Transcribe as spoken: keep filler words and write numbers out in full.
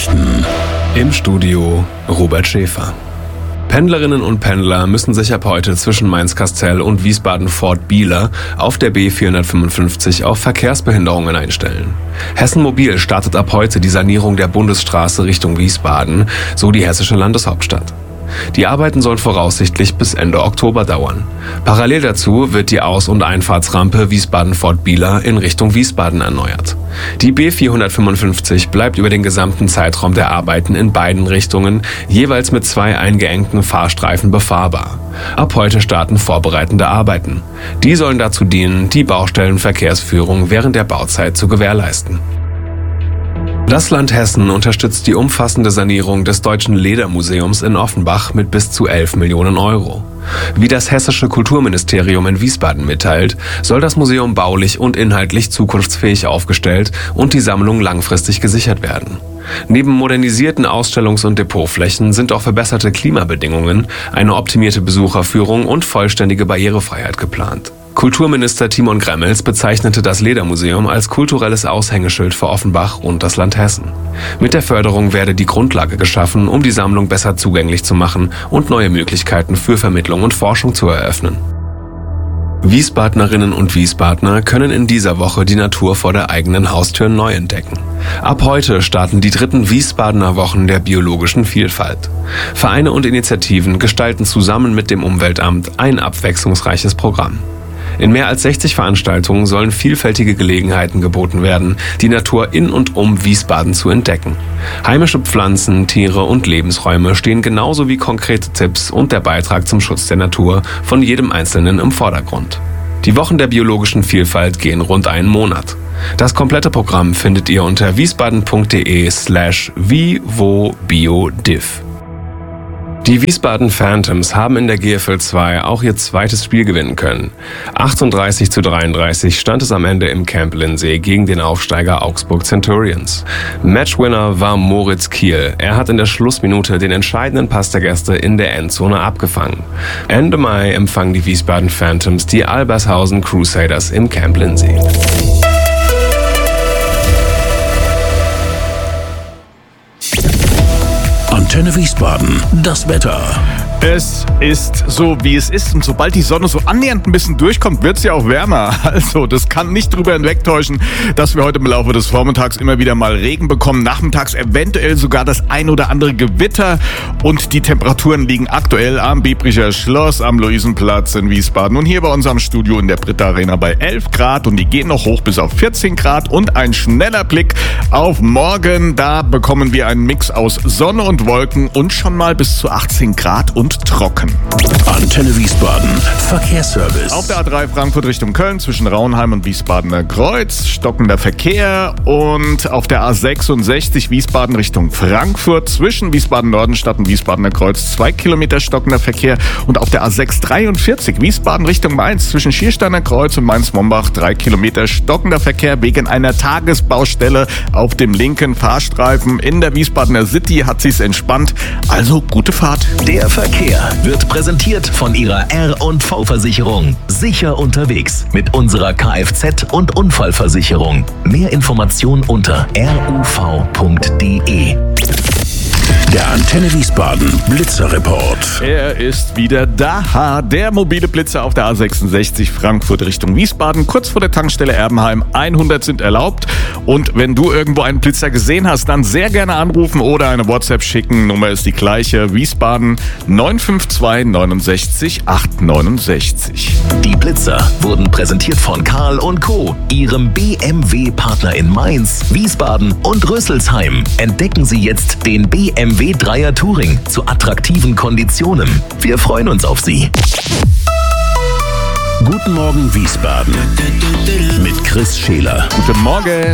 Nachrichten. Im Studio Robert Schäfer. Pendlerinnen und Pendler müssen sich ab heute zwischen Mainz-Kastel und Wiesbaden-Fortbieler auf der B vierhundertfünfundfünfzig auf Verkehrsbehinderungen einstellen. Hessen Mobil startet ab heute die Sanierung der Bundesstraße Richtung Wiesbaden, so die hessische Landeshauptstadt. Die Arbeiten sollen voraussichtlich bis Ende Oktober dauern. Parallel dazu wird die Aus- und Einfahrtsrampe Wiesbaden-Fortbieler in Richtung Wiesbaden erneuert. Die B vierhundertfünfundfünfzig bleibt über den gesamten Zeitraum der Arbeiten in beiden Richtungen jeweils mit zwei eingeengten Fahrstreifen befahrbar. Ab heute starten vorbereitende Arbeiten. Die sollen dazu dienen, die Baustellenverkehrsführung während der Bauzeit zu gewährleisten. Das Land Hessen unterstützt die umfassende Sanierung des Deutschen Ledermuseums in Offenbach mit bis zu elf Millionen Euro. Wie das hessische Kulturministerium in Wiesbaden mitteilt, soll das Museum baulich und inhaltlich zukunftsfähig aufgestellt und die Sammlung langfristig gesichert werden. Neben modernisierten Ausstellungs- und Depotflächen sind auch verbesserte Klimabedingungen, eine optimierte Besucherführung und vollständige Barrierefreiheit geplant. Kulturminister Timon Gremmels bezeichnete das Ledermuseum als kulturelles Aushängeschild für Offenbach und das Land Hessen. Mit der Förderung werde die Grundlage geschaffen, um die Sammlung besser zugänglich zu machen und neue Möglichkeiten für Vermittlung und Forschung zu eröffnen. Wiesbadnerinnen und Wiesbadner können in dieser Woche die Natur vor der eigenen Haustür neu entdecken. Ab heute starten die dritten Wiesbadener Wochen der biologischen Vielfalt. Vereine und Initiativen gestalten zusammen mit dem Umweltamt ein abwechslungsreiches Programm. In mehr als sechzig Veranstaltungen sollen vielfältige Gelegenheiten geboten werden, die Natur in und um Wiesbaden zu entdecken. Heimische Pflanzen, Tiere und Lebensräume stehen genauso wie konkrete Tipps und der Beitrag zum Schutz der Natur von jedem Einzelnen im Vordergrund. Die Wochen der biologischen Vielfalt gehen rund einen Monat. Das komplette Programm findet ihr unter wiesbaden.de slash vivobiodiv. Die Wiesbaden Phantoms haben in der G F L zwei auch ihr zweites Spiel gewinnen können. achtunddreißig zu dreiunddreißig stand es am Ende im Camp Lindsee gegen den Aufsteiger Augsburg Centurions. Matchwinner war Moritz Kiel. Er hat in der Schlussminute den entscheidenden Pass der Gäste in der Endzone abgefangen. Ende Mai empfangen die Wiesbaden Phantoms die Albershausen Crusaders im Camp Lindsee. Antenne Wiesbaden, das Wetter. Es ist so, wie es ist. Und sobald die Sonne so annähernd ein bisschen durchkommt, wird es ja auch wärmer. Also, das kann nicht drüber hinwegtäuschen, dass wir heute im Laufe des Vormittags immer wieder mal Regen bekommen. Nachmittags eventuell sogar das ein oder andere Gewitter. Und die Temperaturen liegen aktuell am Biebricher Schloss, am Luisenplatz in Wiesbaden. Und hier bei unserem Studio in der Britta Arena bei elf Grad. Und die gehen noch hoch bis auf vierzehn Grad. Und ein schneller Blick auf morgen. Da bekommen wir einen Mix aus Sonne und Wolken und schon mal bis zu achtzehn Grad und trocken. Antenne Wiesbaden, Verkehrsservice. Auf der A drei Frankfurt Richtung Köln zwischen Raunheim und Wiesbadener Kreuz stockender Verkehr und auf der A sechsundsechzig Wiesbaden Richtung Frankfurt zwischen Wiesbaden Nordenstadt und Wiesbadener Kreuz zwei Kilometer stockender Verkehr und auf der A sechshundertdreiundvierzig Wiesbaden Richtung Mainz zwischen Schiersteiner Kreuz und Mainz-Mombach drei Kilometer stockender Verkehr wegen einer Tagesbaustelle auf dem linken Fahrstreifen. In der Wiesbadener City hat sich's entspannt, also gute Fahrt. Der Verkehr wird präsentiert von Ihrer R und V-Versicherung. Sicher unterwegs mit unserer Kfz- und Unfallversicherung. Mehr Informationen unter ruv punkt de. Der Antenne Wiesbaden Blitzerreport. Er ist wieder da. Der mobile Blitzer auf der A sechsundsechzig Frankfurt Richtung Wiesbaden. Kurz vor der Tankstelle Erbenheim. hundert sind erlaubt. Und wenn du irgendwo einen Blitzer gesehen hast, dann sehr gerne anrufen oder eine WhatsApp schicken. Nummer ist die gleiche. Wiesbaden neun fünf zwei neun sechs acht neun sechs. Die Blitzer wurden präsentiert von Karl und Co., Ihrem B M W-Partner in Mainz, Wiesbaden und Rüsselsheim. Entdecken Sie jetzt den B M W Dreier Touring zu attraktiven Konditionen. Wir freuen uns auf Sie. Guten Morgen Wiesbaden mit Chris Scheler. Guten Morgen.